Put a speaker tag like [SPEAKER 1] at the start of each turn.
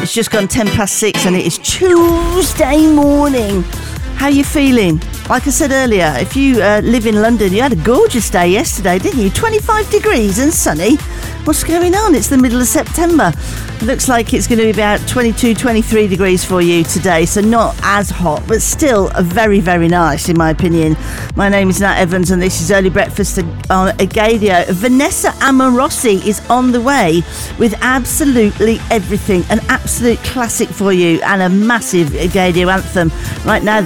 [SPEAKER 1] It's just gone 6:10 and it is Tuesday morning. How are you feeling? Like I said earlier, if you live in London, you had a gorgeous day yesterday, didn't you? 25 degrees and sunny. What's going on? It's the middle of September. Looks like it's going to be about 22, 23 degrees for you today, so not as hot, but still very, very nice, in my opinion. My name is Nat Evans, and this is Early Breakfast on Agadio. Vanessa Amorosi is on the way with absolutely everything. An absolute classic for you and a massive Agadio anthem. Right now,